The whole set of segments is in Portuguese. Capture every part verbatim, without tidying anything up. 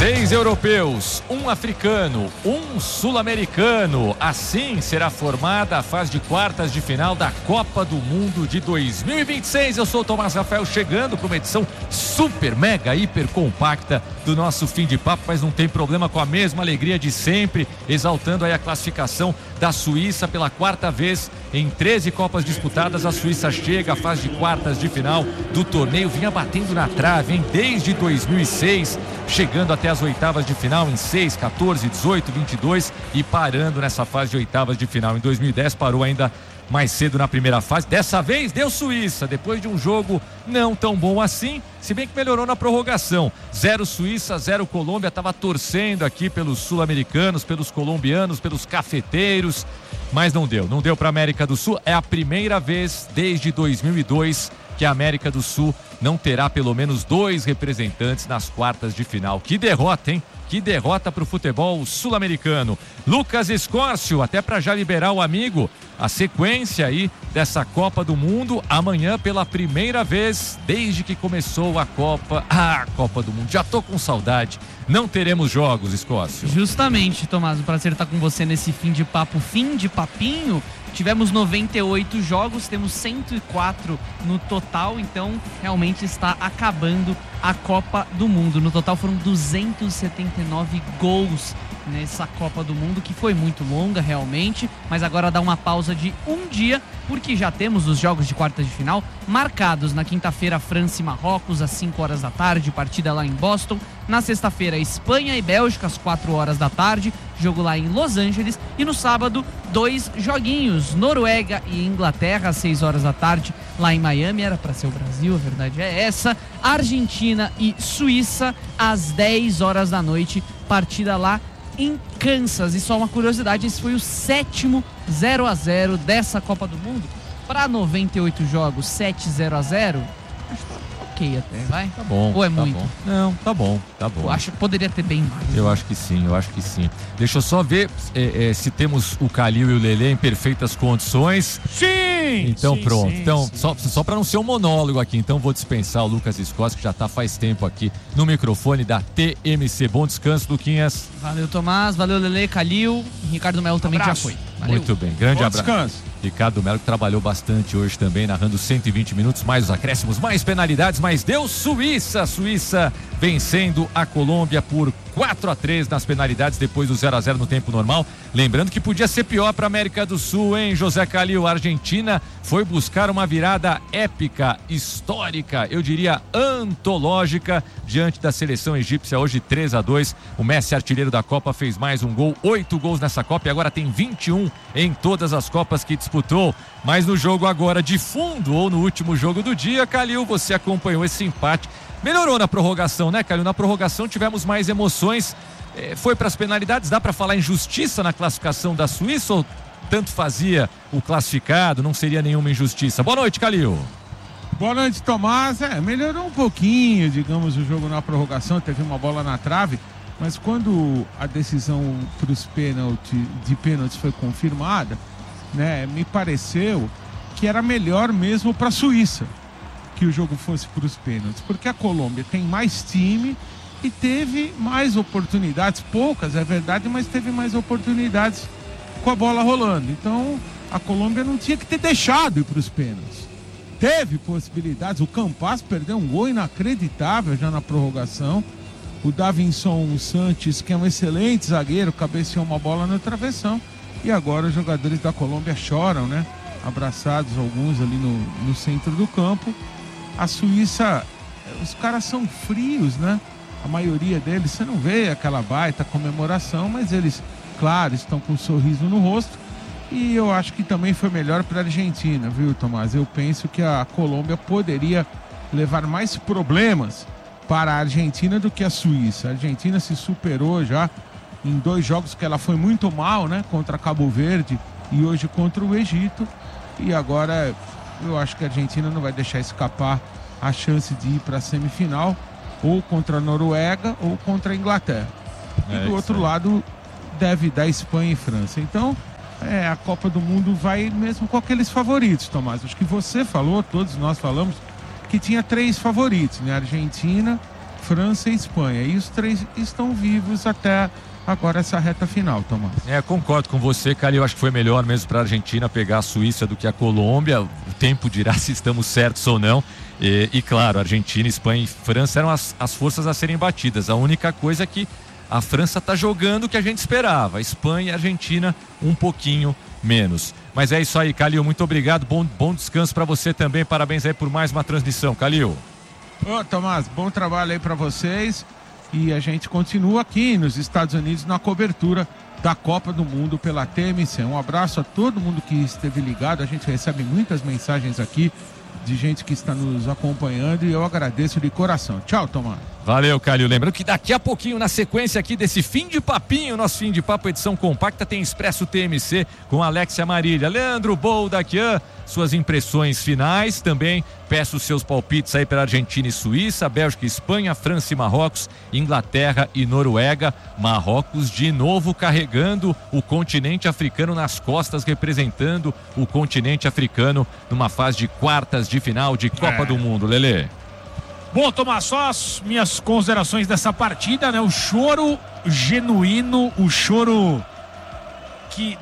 Seis europeus, um africano, um sul-americano. Assim será formada a fase de quartas de final da Copa do Mundo de dois mil e vinte e seis. Eu sou o Tomás Rafael, chegando para uma edição super, mega, hiper compacta do nosso Fim de Papo, mas não tem problema, com a mesma alegria de sempre, exaltando aí a classificação da Suíça pela quarta vez em treze Copas disputadas. A Suíça chega à fase de quartas de final do torneio, vinha batendo na trave, hein? Desde dois mil e seis, chegando até as oitavas de final em seis, quatorze, dezoito, vinte e dois e parando nessa fase de oitavas de final. Em dois mil e dez parou ainda mais cedo na primeira fase. Dessa vez deu Suíça, depois de um jogo não tão bom assim, se bem que melhorou na prorrogação. Zero Suíça, zero Colômbia. Estava torcendo aqui pelos sul-americanos, pelos colombianos, pelos cafeteiros, mas não deu, não deu para a América do Sul. É a primeira vez desde dois mil e dois que a América do Sul não terá pelo menos dois representantes nas quartas de final. Que derrota, hein? Que derrota para o futebol sul-americano. Lucas Escórcio, até para já liberar o amigo, a sequência aí dessa Copa do Mundo, amanhã pela primeira vez desde que começou a Copa. Ah, Copa do Mundo, já tô com saudade. Não teremos jogos, Escórcio. Justamente, Tomás, o prazer estar com você nesse fim de papo, fim de papinho. Tivemos noventa e oito jogos, temos cento e quatro no total, então realmente está acabando a Copa do Mundo. No total foram duzentos e setenta e nove gols nessa Copa do Mundo, que foi muito longa realmente, mas agora dá uma pausa de um dia, porque já temos os jogos de quartas de final marcados na quinta-feira, França e Marrocos às cinco horas da tarde, partida lá em Boston. Na sexta-feira, Espanha e Bélgica às quatro horas da tarde, jogo lá em Los Angeles. E no sábado, dois joguinhos, Noruega e Inglaterra às seis horas da tarde, lá em Miami. Era para ser o Brasil, a verdade é essa. Argentina e Suíça às dez horas da noite, partida lá em Kansas. E só uma curiosidade, esse foi o sétimo zero a zero dessa Copa do Mundo. Para noventa e oito jogos, sete zero a zero, acho que tá ok até, vai? Tá bom. Ou é tá muito? Bom. Não, tá bom, tá bom. Eu acho que poderia ter bem mais. Eu acho que sim, eu acho que sim. Deixa eu só ver é, é, se temos o Calil e o Lelê em perfeitas condições. Sim! Então sim, pronto. sim, então, sim. só, só para não ser um monólogo aqui, então vou dispensar o Lucas Escócia, que já tá faz tempo aqui no microfone da T M C. Bom descanso, Luquinhas. Valeu, Tomás. Valeu, Lelê, Calil. Ricardo Melo também Abraço. já foi. Valeu. Muito bem, grande Bom abraço. descanso. Ricardo Melo, que trabalhou bastante hoje também, narrando cento e vinte minutos, mais os acréscimos, mais penalidades, mas deu Suíça. Suíça vencendo a Colômbia por quatro a três nas penalidades, depois do zero a zero no tempo normal. Lembrando que podia ser pior para a América do Sul, hein, José Calil? A Argentina foi buscar uma virada épica, histórica, eu diria antológica, diante da seleção egípcia, hoje três a dois. O Messi, artilheiro da Copa, fez mais um gol, oito gols nessa Copa, e agora tem vinte e um em todas as Copas que disputou. Mas no jogo agora de fundo, ou no último jogo do dia, Calil, você acompanhou esse empate. Melhorou na prorrogação, né, Calil? Na prorrogação tivemos mais emoções. É, foi para as penalidades. Dá para falar em justiça na classificação da Suíça, ou tanto fazia o classificado, não seria nenhuma injustiça? Boa noite, Calil. Boa noite, Tomás. É, melhorou um pouquinho, digamos, o jogo na prorrogação. Teve uma bola na trave, mas quando a decisão para os pênaltis, de pênaltis foi confirmada, né, me pareceu que era melhor mesmo para a Suíça que o jogo fosse para os pênaltis, porque a Colômbia tem mais time e teve mais oportunidades, poucas, é verdade, mas teve mais oportunidades com a bola rolando. Então a Colômbia não tinha que ter deixado ir para os pênaltis. Teve possibilidades, o Campas perdeu um gol inacreditável já na prorrogação. O Davinson Santos, que é um excelente zagueiro, cabeceou uma bola no travessão. E agora os jogadores da Colômbia choram, né? Abraçados, alguns ali no, no centro do campo. A Suíça, os caras são frios, né? A maioria deles, você não vê aquela baita comemoração, mas eles, claro, estão com um sorriso no rosto. E eu acho que também foi melhor para a Argentina, viu, Tomás? Eu penso que a Colômbia poderia levar mais problemas para a Argentina do que a Suíça. A Argentina se superou já em dois jogos que ela foi muito mal, né? Contra Cabo Verde e hoje contra o Egito. E agora eu acho que a Argentina não vai deixar escapar a chance de ir para a semifinal, ou contra a Noruega ou contra a Inglaterra. E É, do outro aí. lado deve dar Espanha e França. Então é, a Copa do Mundo vai mesmo com aqueles favoritos, Tomás. Acho que você falou, todos nós falamos, que tinha três favoritos, né? Argentina, França e Espanha. E os três estão vivos até agora essa reta final, Tomás. É, concordo com você, cara. Eu acho que foi melhor mesmo para a Argentina pegar a Suíça do que a Colômbia. O tempo dirá se estamos certos ou não. E, e claro, Argentina, Espanha e França eram as, as forças a serem batidas. A única coisa é que a França está jogando o que a gente esperava. A Espanha e a Argentina um pouquinho menos. Mas é isso aí, Calil. Muito obrigado. Bom, bom descanso para você também. Parabéns aí por mais uma transmissão, Calil. Ô, Tomás, bom trabalho aí para vocês. E a gente continua aqui nos Estados Unidos na cobertura da Copa do Mundo pela T M C. Um abraço a todo mundo que esteve ligado. A gente recebe muitas mensagens aqui de gente que está nos acompanhando e eu agradeço de coração. Tchau, Tomás. Valeu, Calil. Lembrando que daqui a pouquinho, na sequência aqui desse fim de papinho, nosso fim de papo, edição compacta, tem Expresso T M C com Alexia Marília. Leandro Boldaquian, suas impressões finais. Também peço os seus palpites aí para Argentina e Suíça, Bélgica e Espanha, França e Marrocos, Inglaterra e Noruega. Marrocos de novo carregando o continente africano nas costas, representando o continente africano numa fase de quartas de final de Copa é. do Mundo. Lelê. Bom, Tomás, só as minhas considerações dessa partida, né? O choro genuíno, o choro que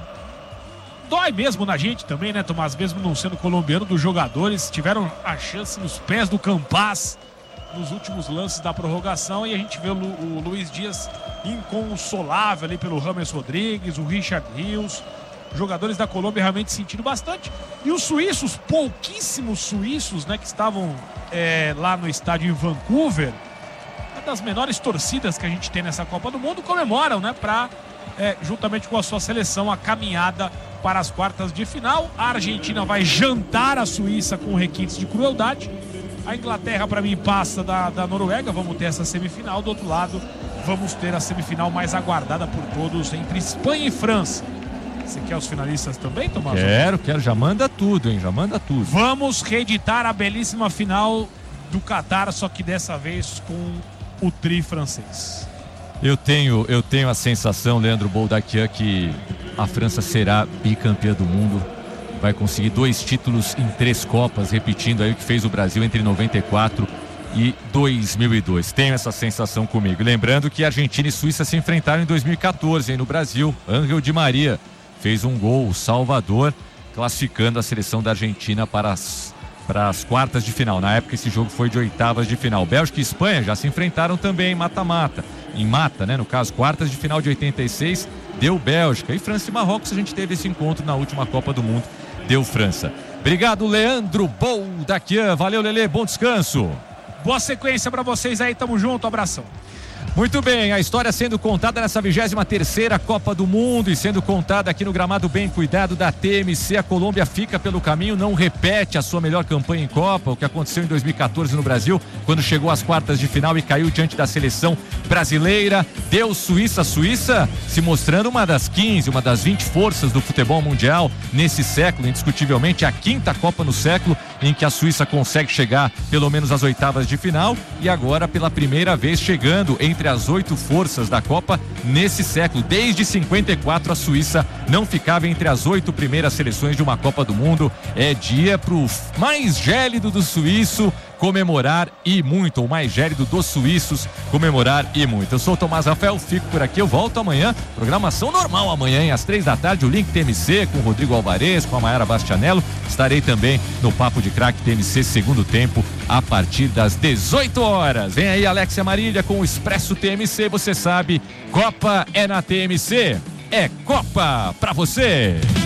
dói mesmo na gente também, né, Tomás? Mesmo não sendo colombiano, dos jogadores tiveram a chance nos pés do Campas nos últimos lances da prorrogação e a gente vê o, Lu, o Luiz Dias inconsolável ali pelo James Rodrigues, o Richard Rios. Jogadores da Colômbia realmente sentindo bastante. E os suíços, pouquíssimos suíços, né, que estavam é, lá no estádio em Vancouver, uma das menores torcidas que a gente tem nessa Copa do Mundo, comemoram, né, para, é, juntamente com a sua seleção, a caminhada para as quartas de final. A Argentina vai jantar a Suíça com requintes de crueldade. A Inglaterra, para mim, passa da, da Noruega. Vamos ter essa semifinal. Do outro lado, vamos ter a semifinal mais aguardada por todos entre Espanha e França. Você quer os finalistas também, Tomás? Quero, quero. Já manda tudo, hein? Já manda tudo. Vamos reeditar a belíssima final do Catar, só que dessa vez com o tri francês. Eu tenho, eu tenho a sensação, Leandro Boldaquian, que a França será bicampeã do mundo. Vai conseguir dois títulos em três Copas, repetindo aí o que fez o Brasil entre noventa e quatro e dois mil e dois. Tenho essa sensação comigo. Lembrando que Argentina e Suíça se enfrentaram em dois mil e quatorze, aí no Brasil. Ángel Di Maria fez um gol, o Salvador, classificando a seleção da Argentina para as, para as quartas de final. Na época esse jogo foi de oitavas de final. Bélgica e Espanha já se enfrentaram também em mata-mata. Em mata, né? No caso, quartas de final de oitenta e seis, deu Bélgica. E França e Marrocos, a gente teve esse encontro na última Copa do Mundo, deu França. Obrigado, Leandro Boldaquian. Valeu, Lelê, bom descanso. Boa sequência para vocês aí, tamo junto, abração. Muito bem, a história sendo contada nessa vigésima terceira Copa do Mundo e sendo contada aqui no gramado bem cuidado da T M C. A Colômbia fica pelo caminho, não repete a sua melhor campanha em Copa, o que aconteceu em dois mil e quatorze no Brasil, quando chegou às quartas de final e caiu diante da seleção brasileira. Deu Suíça, Suíça se mostrando uma das quinze, uma das vinte forças do futebol mundial nesse século, indiscutivelmente a quinta Copa no século em que a Suíça consegue chegar pelo menos às oitavas de final e agora pela primeira vez chegando entre as oito forças da Copa nesse século. Desde cinquenta e quatro a Suíça não ficava entre as oito primeiras seleções de uma Copa do Mundo. É dia pro mais gélido do suíço comemorar e muito, o mais gélido dos suíços comemorar e muito. Eu sou o Tomás Rafael, fico por aqui, eu volto amanhã, programação normal amanhã, hein, às três da tarde, o Link T M C com o Rodrigo Alvarez, com a Mayara Bastianello. Estarei também no Papo de Craque T M C segundo tempo a partir das dezoito horas. Vem aí Alexia Marília com o Expresso T M C, você sabe, Copa é na T M C, é Copa pra você.